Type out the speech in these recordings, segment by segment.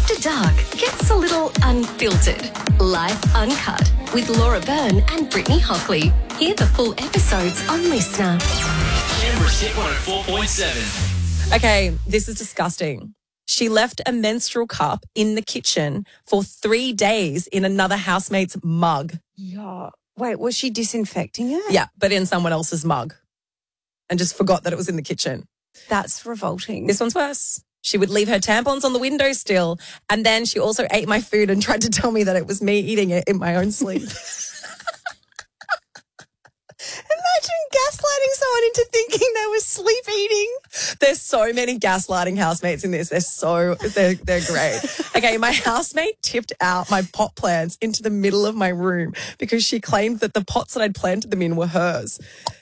After Dark gets a little unfiltered. Life Uncut with Laura Byrne and Brittany Hockley. Hear the full episodes on Listener. Canberra's Hit 104.7. Okay, this is disgusting. She left a menstrual cup in the kitchen for 3 days in another housemate's mug. Yeah. Wait, was she disinfecting it? Yeah, but in someone else's mug. And just forgot that it was in the kitchen. That's revolting. This one's worse. She would leave her tampons on the windowsill, and then she also ate my food and tried to tell me that it was me eating it in my own sleep. Imagine gaslighting someone into thinking they were sleep eating. There's so many gaslighting housemates in this. They're great. Okay, my housemate tipped out my pot plants into the middle of my room because she claimed that the pots that I'd planted them in were hers.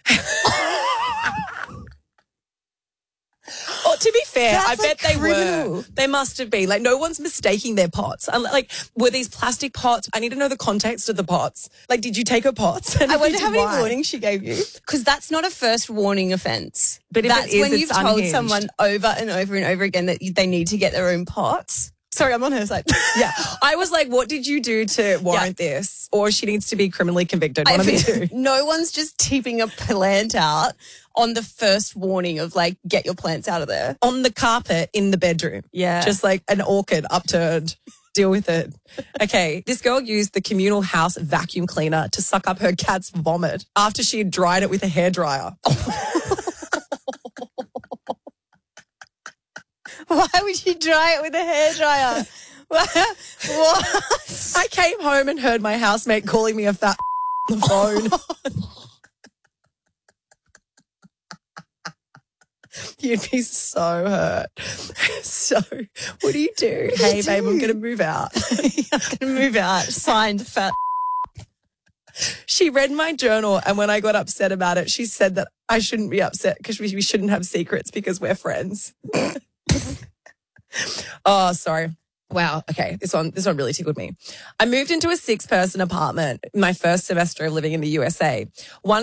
Oh, to be fair, That's I bet they criminal. were. They must have been. Like, no one's mistaking their pots. Like, were these plastic pots? I need to know the context of the pots. Like, did you take her pots? And I if you wonder did, how many why? warnings she gave you. Because that's not a first warning offence. But if it that's is, when it's you've told unhinged. someone over and over and over again that they need to get their own pots. Sorry, I'm on her side. Yeah. I was like, what did you do to warrant this? Or she needs to be criminally convicted. One of the two. No one's just tipping a plant out on the first warning of, like, get your plants out of there. On the carpet in the bedroom. Yeah. Just like an orchid upturned. Deal with it. Okay, this girl used the communal house vacuum cleaner to suck up her cat's vomit after she had dried it with a hairdryer. Why would you dry it with a hairdryer? What? I came home and heard my housemate calling me a fat on the phone. You'd be so hurt. So, what do you do? Hey, babe, I'm going to move out. I'm going to move out. Signed, fat. She read my journal, and when I got upset about it, she said that I shouldn't be upset because we shouldn't have secrets because we're friends. Oh, sorry. Wow. Okay. This one really tickled me. I moved into a 6-person apartment my first semester of living in the USA. One